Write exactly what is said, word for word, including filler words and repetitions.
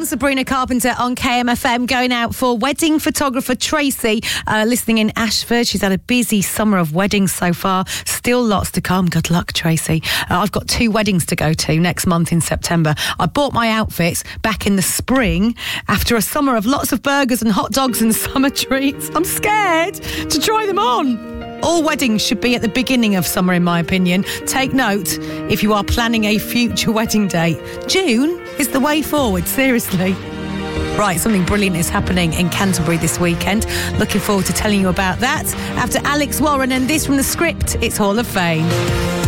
Sabrina Carpenter on K M F M, going out for wedding photographer Tracy, uh, listening in Ashford. She's had a busy summer of weddings so far. Still lots to come. Good luck, Tracy. Uh, I've got two weddings to go to next month in September. I bought my outfits back in the spring after a summer of lots of burgers and hot dogs and summer treats. I'm scared to try them on. All weddings should be at the beginning of summer, in my opinion. Take note if you are planning a future wedding date. June is the way forward, seriously. Right, something brilliant is happening in Canterbury this weekend. Looking forward to telling you about that. After Alex Warren and this from The Script, it's Hall of Fame.